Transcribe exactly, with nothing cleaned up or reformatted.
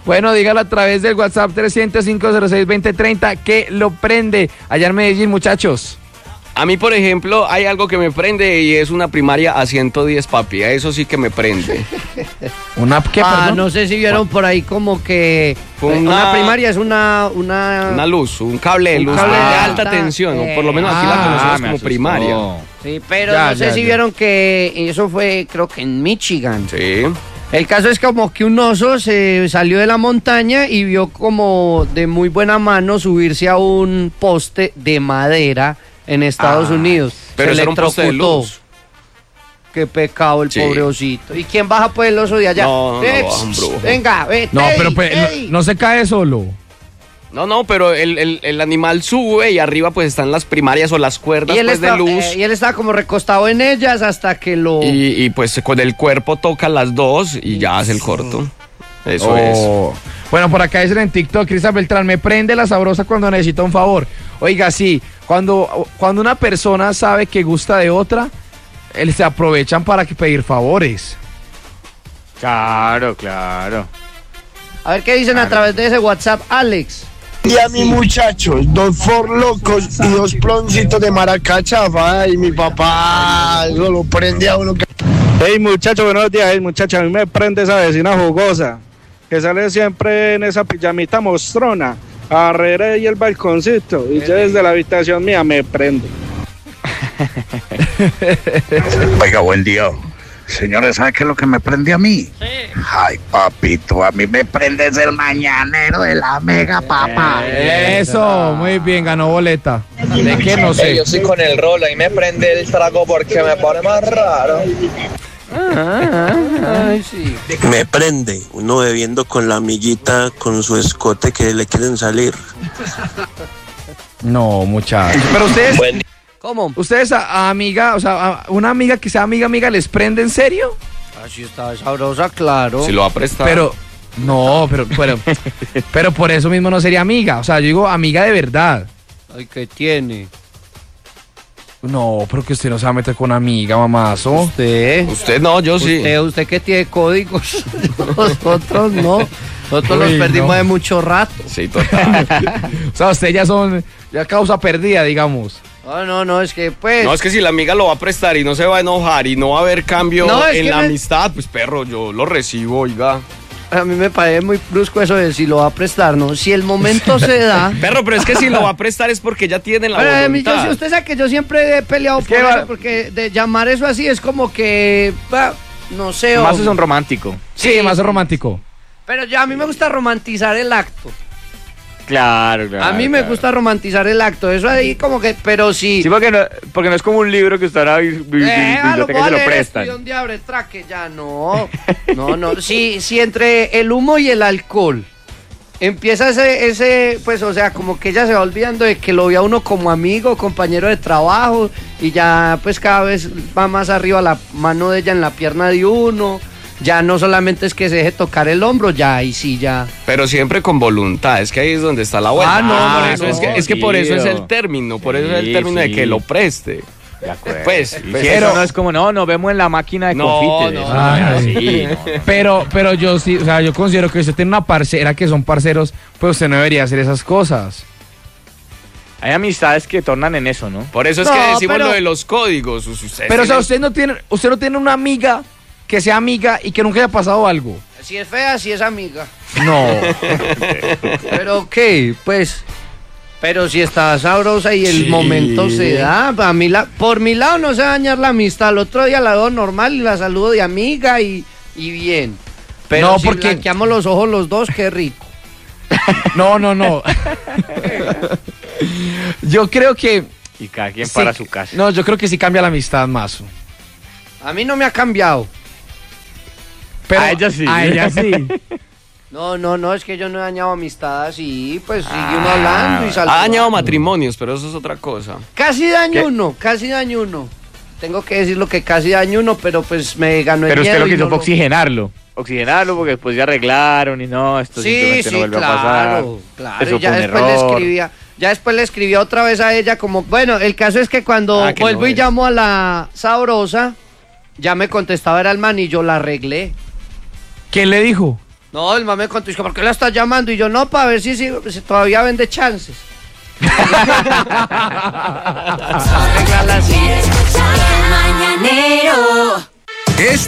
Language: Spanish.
Bueno, dígalo a través del WhatsApp trescientos cinco cero seis veinte treinta que lo prende allá en Medellín, muchachos. A mí, por ejemplo, hay algo que me prende y es una primaria a ciento diez, papi. A eso sí que me prende. ¿Una qué, Ah, perdón? no sé si vieron por ahí como que Una- una, primaria es una... Una, Una luz, un cable de Un luz cable de de alta alta, tensión. O por lo menos aquí ah, la conocemos me como asustó. primaria. Sí, pero Ya, no sé ya, si ya. vieron que eso fue, creo que en Michigan. Sí. El caso es como que un oso se salió de la montaña y vio como de muy buena mano subirse a un poste de madera en Estados Ah, Unidos. pero Se eso era un poste de electrocutó. luz. Qué pecado el Sí. pobre osito. ¿Y quién baja pues el oso de allá? No, no Eh, baja un brujo. Venga, vete. No, pero pues, ey. no, no se cae solo. No, no, pero el, el, el animal sube y arriba pues están las primarias o las cuerdas Y él, pues, de está- luz. eh, y él estaba como recostado en ellas hasta que lo... Y, y, pues con el cuerpo toca las dos y ya hace el corto. Eso es. Oh. Bueno, por acá dicen en TikTok, Cristian Beltrán, me prende la sabrosa cuando necesita un favor. Oiga, sí, cuando, cuando una persona sabe que gusta de otra, él se aprovechan para que pedir favores. Claro, claro. A ver qué dicen a través de ese WhatsApp, Alex. Y a mi muchachos, dos for locos y dos ploncitos de maracachafa. Ay, mi papá, eso lo prende a uno. Hey muchacho, buenos días. Hey muchacha, a mí me prende esa vecina jugosa que sale siempre en esa pijamita mostrona a arreglar y el balconcito y yo desde la habitación mía me prende. Oiga, buen día. Señores, ¿sabe qué es lo que me prende a mí? Sí. Ay, papito, a mí me prende es el mañanero de la mega, papá. Eso, muy bien, ganó boleta. ¿De qué? No sé. Yo soy con el rolo y me prende el trago porque me pone más raro. Ay, sí. Me prende uno bebiendo con la amiguita con su escote que le quieren salir. No, muchachos. Pero ustedes, Buen día. ¿Cómo? ustedes a, a amiga, o sea, a una amiga que sea amiga, amiga, ¿les prende en serio? Así está sabrosa, claro. Si lo va a prestar. Pero, no, pero, pero, pero por eso mismo no sería amiga. O sea, yo digo amiga de verdad. Ay, ¿qué tiene? No, pero que usted no se va a meter con una amiga, mamazo. Usted. Usted no, yo sí. Usted, usted que tiene códigos. Nosotros no. Nosotros Uy, los perdimos no. de mucho rato. Sí, total. O sea, ustedes ya son, ya causa perdida, digamos. No, no, no, es que pues. No, es que si la amiga lo va a prestar y no se va a enojar y no va a haber cambio No, es en que la me- amistad, pues perro, yo lo recibo, oiga. A mí me parece muy brusco eso de si lo va a prestar, ¿no? Si el momento se da. Perro, pero es que si lo va a prestar es porque ya tiene la Bueno, a mí, yo, voluntad. si usted sabe que yo siempre he peleado por que eso, va- porque de llamar eso así es como que, bah, no sé, Más o- es un romántico. Sí, más romántico. pero ya a mí me gusta romantizar el acto. Claro, claro. A mí me claro. gusta romantizar el acto, eso ahí como que, pero sí. Sí, porque no, porque no es como un libro que usted ahora vi- vi- vi- Eh, ah, lo biblioteca puedo y se lo leer, prestan. estoy donde abre traque, ya no. No, no. Sí, sí, entre el humo y el alcohol empieza ese, ese, pues, o sea, como que ella se va olvidando de que lo ve a uno como amigo, compañero de trabajo, y ya, pues, cada vez va más arriba la mano de ella en la pierna de uno. Ya no solamente es que se deje tocar el hombro, ya ahí sí, ya. Pero siempre con voluntad, es que ahí es donde está la vuelta. Ah, no, por eso no, es que, es que por eso es tío. el término, por eso es el Sí, término de sí. que lo preste. De acuerdo. Pues, Y pues, si pero- eso no es como, no, nos vemos en la máquina de No, confite. no, eso no, es no. así, no, no. Pero, pero yo sí, o sea, yo considero que si usted tiene una parcera que son parceros, pues usted no debería hacer esas cosas. Hay amistades que tornan en eso, ¿no? Por eso es No, que decimos pero- lo de los códigos. Usted Pero, o sea, tiene- usted no tiene, usted no tiene una amiga que sea amiga y que nunca haya pasado algo. Si es fea, si es amiga. No. Pero qué, pues. Pero si está sabrosa y el Sí. momento se da, a mí la, por mi lado no se va a dañar la amistad. El otro día la veo normal y la saludo de amiga y, y bien. Pero No, si porque- blanqueamos los ojos los dos, qué rico. No, no, no. Yo creo que. Y cada quien sí, para su casa. No, yo creo que sí cambia la amistad, Mazo. A mí no me ha cambiado. Pero A ella sí. A ella sí. No, no, no, es que yo no he dañado amistad así, pues sigue uno hablando y Ha saludando. dañado matrimonios, pero eso es otra cosa. Casi daño ¿Qué? uno, casi daño uno. Tengo que decir lo que casi daño uno, pero pues me ganó el Pero usted miedo lo que y hizo no fue lo- oxigenarlo. Oxigenarlo porque después ya arreglaron y no, esto Sí, simplemente sí, no vuelve claro, a pasar. claro. Eso Y ya fue un después le error. escribía, ya después le escribía otra vez a ella como, bueno, el caso es que cuando Ah, que vuelvo no y es. llamo a la sabrosa, ya me contestaba era el man y yo la arreglé. ¿Quién le dijo? No, el man me contó, ¿por qué la estás llamando? Y yo, no, para ver si, si, si todavía vende chances. Arreglarla así.